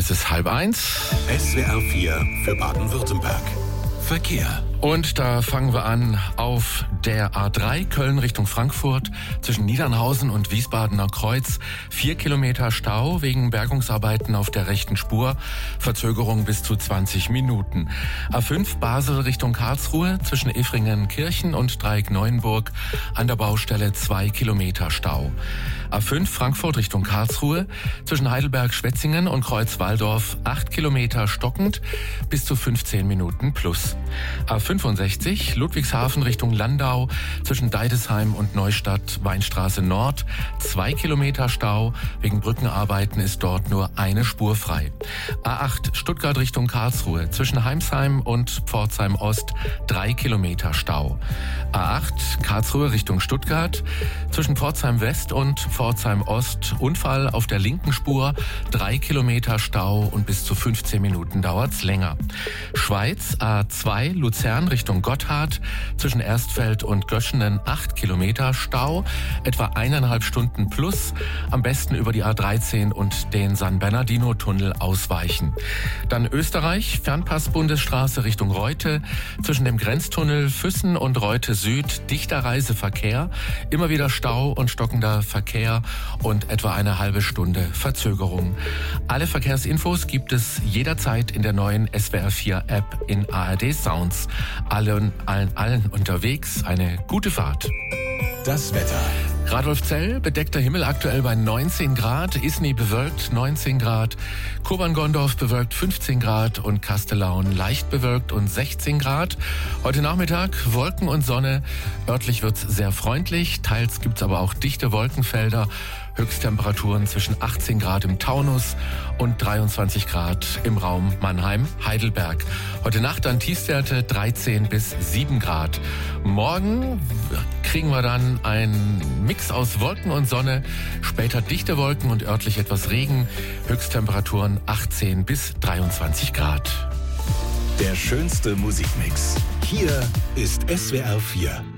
Es ist 12:30. SWR 4 für Baden-Württemberg. Verkehr. Und da fangen wir an auf der A3 Köln Richtung Frankfurt zwischen Niedernhausen und Wiesbadener Kreuz. 4 Kilometer Stau wegen Bergungsarbeiten auf der rechten Spur. Verzögerung bis zu 20 Minuten. A5 Basel Richtung Karlsruhe zwischen Effringen-Kirchen und Dreieck-Neuenburg an der Baustelle 2 Kilometer Stau. A5 Frankfurt Richtung Karlsruhe zwischen Heidelberg-Schwetzingen und Kreuz-Walldorf 8 Kilometer stockend bis zu 15 Minuten plus. A65 Ludwigshafen Richtung Landau zwischen Deidesheim und Neustadt Weinstraße Nord 2 Kilometer Stau. Wegen Brückenarbeiten ist dort nur eine Spur frei. A8 Stuttgart Richtung Karlsruhe zwischen Heimsheim und Pforzheim Ost 3 Kilometer Stau. A8 Karlsruhe Richtung Stuttgart zwischen Pforzheim West und Pforzheim Ost Unfall auf der linken Spur 3 Kilometer Stau und bis zu 15 Minuten dauert's länger. Schweiz A2 Luzern Richtung Gotthard zwischen Erstfeld und Göschenen 8 Kilometer Stau, etwa 1,5 Stunden plus, am besten über die A13 und den San Bernardino-Tunnel ausweichen. Dann Österreich, Fernpass-Bundesstraße Richtung Reute, zwischen dem Grenztunnel Füssen und Reute Süd dichter Reiseverkehr, immer wieder Stau und stockender Verkehr und etwa eine halbe Stunde Verzögerung. Alle Verkehrsinfos gibt es jederzeit in der neuen SWR 4 App in ARD Sounds. Allen unterwegs eine gute Fahrt. Das Wetter. Radolfzell, bedeckter Himmel aktuell bei 19 Grad, Isny bewölkt 19 Grad, Kobern-Gondorf bewölkt 15 Grad und Kastellaun leicht bewölkt und 16 Grad. Heute Nachmittag Wolken und Sonne, örtlich wird's sehr freundlich, teils gibt's aber auch dichte Wolkenfelder. Höchsttemperaturen zwischen 18 Grad im Taunus und 23 Grad im Raum Mannheim-Heidelberg. Heute Nacht dann Tiefstwerte 13 bis 7 Grad. Morgen kriegen wir dann einen Mix aus Wolken und Sonne, später dichte Wolken und örtlich etwas Regen. Höchsttemperaturen 18 bis 23 Grad. Der schönste Musikmix. Hier ist SWR 4.